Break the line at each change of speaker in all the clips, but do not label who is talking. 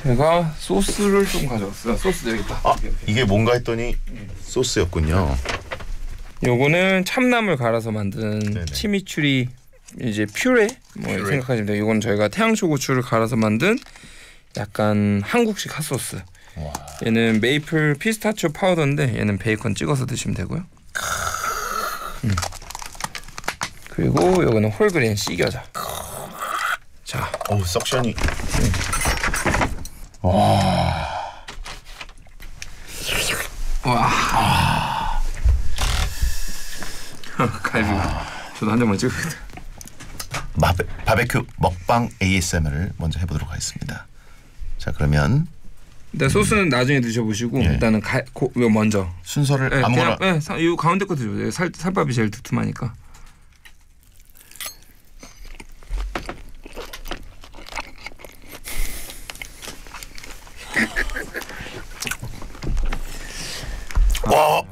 제가 소스를 좀 가져왔어요. 소스 여기 있다.
이게 뭔가 했더니 소스였군요.
요거는 참나물 갈아서 만든
네네.
치미추리 이제 퓨레 뭐
퓨레.
생각하시면 돼요. 이건 저희가 태양초 고추를 갈아서 만든 약간 한국식 핫소스.
와.
얘는 메이플 피스타치오 파우더인데 얘는 베이컨 찍어서 드시면 되고요. 그리고 요거는 홀그레인 씨겨자. 자,
오, 석션이.
갈비. 저도 한 장만 찍어야겠다.
바베큐 먹방 ASMR을 먼저 해보도록 하겠습니다. 자, 그러면
근데 소스는 나중에 드셔보시고
예.
일단은 요 먼저.
순서를
네,
아무거나.
그냥 요 가운데 거 드셔보세요. 살밥이 제일 두툼하니까.
와.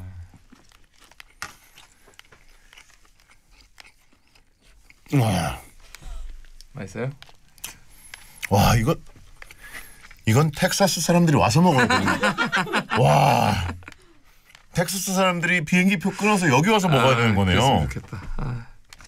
와.
맛있어요?
와, 이건 텍사스 사람들이 와서 먹어야 되는. 와. 텍사스 사람들이 비행기표 끊어서 여기 와서 먹어야 되는 거네요.
그랬으면 좋겠다.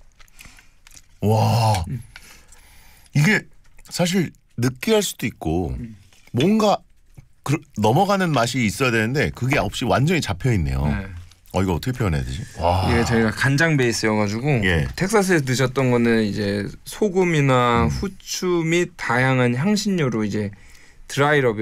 와. 이게 사실 느끼할 수도 있고 뭔가 넘어가는 맛이 있어야 되는데 그게 없이 완전히 잡혀 있네요.
네.
이거 어떻게 표현해야 되지? 와.
이게 저희가 간장 베이스여가지고
예.
텍사스에서 드셨던 거는 이제 소금이나 후추 및 다양한 향신료로 이제 드라이럽